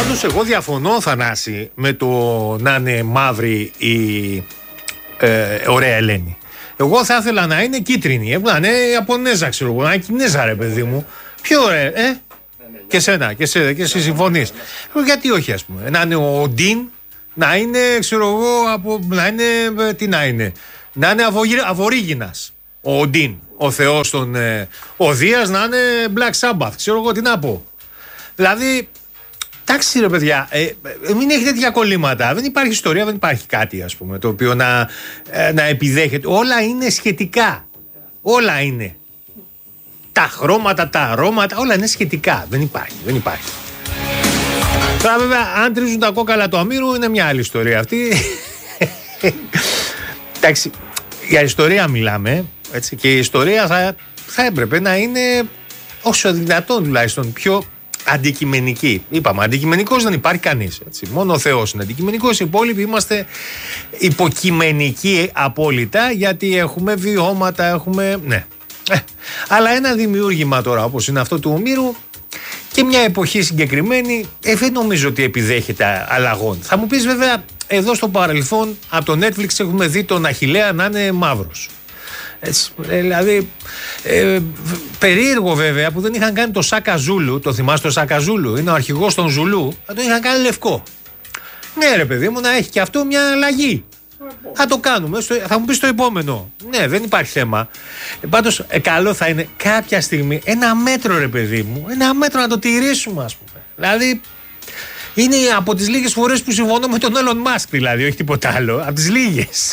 Πάντως εγώ διαφωνώ, Θανάση, με το να είναι μαύρη η ωραία Ελένη. Εγώ θα ήθελα να είναι κίτρινη, να είναι Ιαπωνέζα, ξέρω εγώ, να είναι Κινέζα, ρε παιδί μου. Πιο ωραία, και εσένα, και εσύ συμφωνείς. Γιατί όχι, ας πούμε, να είναι ο Ντίν, να είναι, ξέρω εγώ, να είναι, τι να είναι, να είναι Αβορίγινας, ο Ντίν, ο θεός των, ο Δίας να είναι Black Sabbath, ξέρω εγώ τι να πω. Δηλαδή, εντάξει ρε παιδιά, μην έχει τέτοια κολλήματα. Δεν υπάρχει ιστορία, δεν υπάρχει κάτι, ας πούμε, το οποίο να επιδέχεται. Όλα είναι σχετικά. Όλα είναι. Τα χρώματα, τα αρώματα, όλα είναι σχετικά. Δεν υπάρχει. Τώρα βέβαια, αν τρίζουν τα κόκαλα του Αμύρου, είναι μια άλλη ιστορία αυτή. Εντάξει, για ιστορία μιλάμε, έτσι, και η ιστορία θα έπρεπε να είναι όσο δυνατόν τουλάχιστον πιο αντικειμενική. Είπαμε, αντικειμενικός δεν υπάρχει κανείς. Έτσι. Μόνο ο Θεός είναι αντικειμενικός. Οι υπόλοιποι είμαστε υποκειμενικοί απόλυτα, γιατί έχουμε βιώματα, έχουμε. Ναι. Αλλά ένα δημιούργημα τώρα όπως είναι αυτό του Ομήρου και μια εποχή συγκεκριμένη, δεν νομίζω ότι επιδέχεται αλλαγών. Θα μου πεις βέβαια, εδώ στο παρελθόν από το Netflix έχουμε δει τον Αχιλλέα να είναι μαύρος. Έτσι, δηλαδή περίεργο βέβαια που δεν είχαν κάνει το Σάκα Ζούλου. Το θυμάσαι το Σάκα Ζούλου? Είναι ο αρχηγός των Ζουλού. Θα το είχαν κάνει λευκό. Ναι ρε παιδί μου, να έχει και αυτό μια αλλαγή. Θα το κάνουμε, θα μου πεις το επόμενο. Ναι, δεν υπάρχει θέμα. Πάντως καλό θα είναι κάποια στιγμή ένα μέτρο ρε παιδί μου, ένα μέτρο να το τηρήσουμε, ας πούμε. Δηλαδή είναι από τις λίγες φορές που συμφωνώ με τον Elon Musk, δηλαδή, όχι τίποτα άλλο. Από τις λίγες.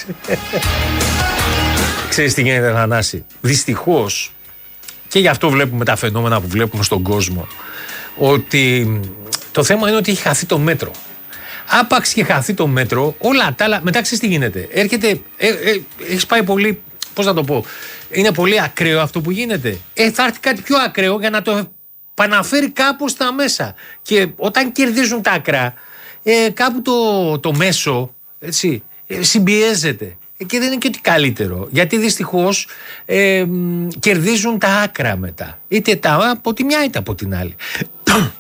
Ξέρεις τι γίνεται, Θανάση? Δυστυχώς, και γι' αυτό βλέπουμε τα φαινόμενα που βλέπουμε στον κόσμο, ότι το θέμα είναι ότι έχει χαθεί το μέτρο. Άπαξ και χαθεί το μέτρο, όλα τα άλλα. Μετά ξέρεις τι γίνεται? Έρχεται. Έχεις πάει πολύ. Πώς να το πω? Είναι πολύ ακραίο αυτό που γίνεται. Θα έρθει κάτι πιο ακραίο για να το επαναφέρει κάπου στα μέσα. Και όταν κερδίζουν τα άκρα, κάπου το μέσο, έτσι, συμπιέζεται. Και δεν είναι και ότι καλύτερο. Γιατί δυστυχώς κερδίζουν τα άκρα μετά. Είτε από τη μια είτε από την άλλη.